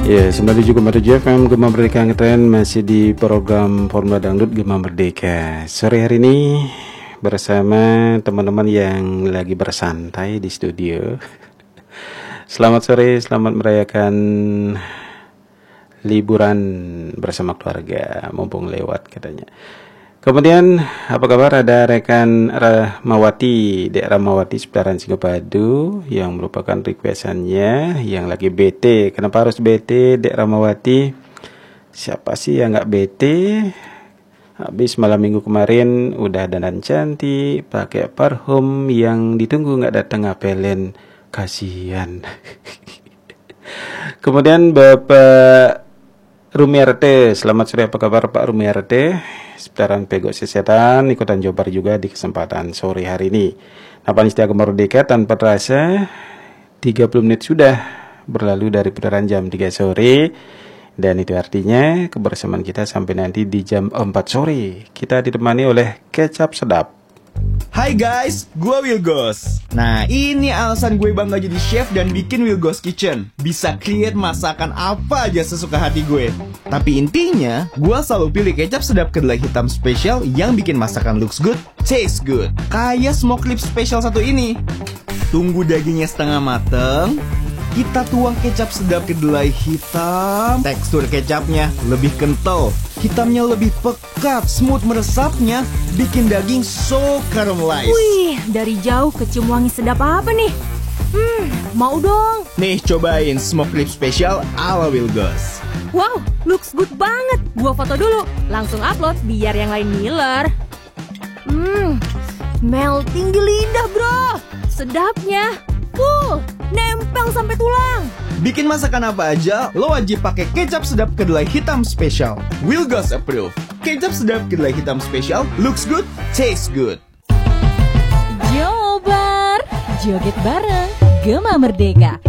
Ya, 97,7 FM Gema Merdeka Ngetren masih di program Formula Dangdut Gema Merdeka. Sore hari ini bersama teman-teman yang lagi bersantai di studio. Selamat sore, selamat merayakan liburan bersama keluarga, mumpung lewat katanya. Kemudian apa kabar, ada rekan Rahmawati, Dek Rahmawati seputaran Singapadu yang merupakan requestannya yang lagi bete. Kenapa harus bete, Dek Rahmawati? Siapa sih yang gak bete? Habis malam minggu kemarin udah dandan cantik, pakai parfum yang ditunggu gak datang, ngapelin, kasihan. Kemudian Bapak Rumiarte, selamat sore, apa kabar Pak Rumiarte? Seputaran Pegok Sesetan, ikutan Jobar juga di kesempatan sore hari ini. Napan Istiaga Merdeka, tanpa terasa 30 menit sudah berlalu dari putaran jam 3 sore. Dan itu artinya kebersamaan kita sampai nanti di jam 4 sore. Kita ditemani oleh kecap sedap. Hai guys, gue Wilgos. Nah, ini alasan gue bangga jadi chef dan bikin Wilgos Kitchen. Bisa create masakan apa aja sesuka hati gue. Tapi intinya, gue selalu pilih kecap sedap kedelai hitam spesial yang bikin masakan looks good, taste good. Kayak smoke lips spesial satu ini. Tunggu dagingnya setengah mateng, kita tuang kecap sedap kedelai hitam. Tekstur kecapnya lebih kental, hitamnya lebih pekat, smooth meresapnya, bikin daging so caramelized. Wih, dari jauh kecium wangi sedap apa nih? Mau dong. Nih, cobain smoke rib spesial ala Wilgos. Wow, looks good banget. Gua foto dulu, langsung upload biar yang lain ngiler. Melting di lidah bro. Sedapnya nempel sampai tulang. Bikin masakan apa aja, lo wajib pakai kecap sedap kedelai hitam spesial. Wilgos approve. Kecap sedap kedelai hitam spesial, looks good, tastes good. Jobar, joget bareng Gema Merdeka.